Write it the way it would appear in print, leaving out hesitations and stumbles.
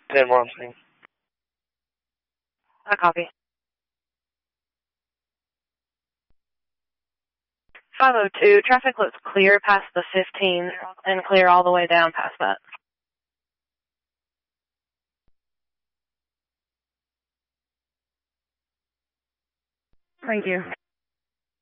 10-1. I copy. 502, traffic looks clear past the 15 and clear all the way down past that. Thank you.